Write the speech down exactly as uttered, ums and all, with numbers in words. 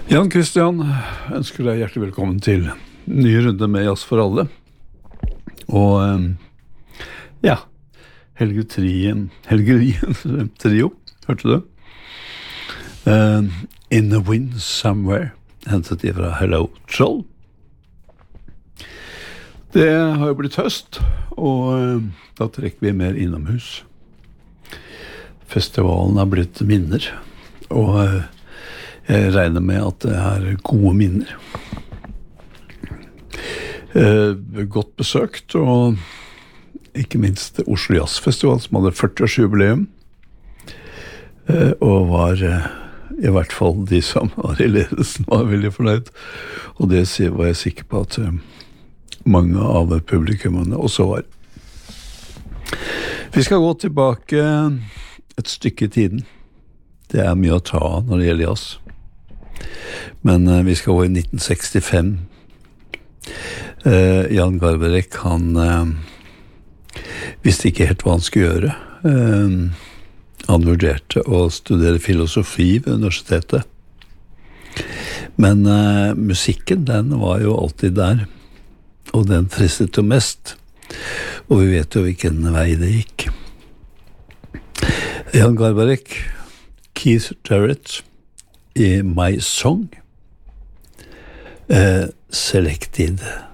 Jan Christian ønsker deg hjertelig velkommen til ny runde med Jazz for alle. Og ja, Helge Trien, Helge Rien trio, hørte du? Uh, In the Wind Somewhere, hentet de fra Hello Troll. Det har jo blitt høst, og uh, da trekker vi mer innomhus. Festivalen har blitt minner, og uh, jeg regner med at det er gode minner. Eh, godt besøkt, og ikke minst Oslo Jazz Festival, som hadde førti-årsjubileum, eh, og var eh, i hvert fall de som var i ledelsen var veldig fornøyd. Og det var jeg sikker på at eh, mange av publikummene også var. Vi skal gå tilbake et stykke i tiden. Det er mye å ta av når det gjelder jazz. Men uh, vi skal gå i nitten sekstifem. Uh, Jan Garbarek, han uh, visste ikke helt hva han skulle gjøre. Uh, han vurderte å studere filosofi ved universitetet. Men uh, musikken, den var jo alltid der. Og den fristet jo mest. Og vi vet jo hvilken vei det gikk. Jan Garbarek, Keith Jarrett, i My Song, uh, selected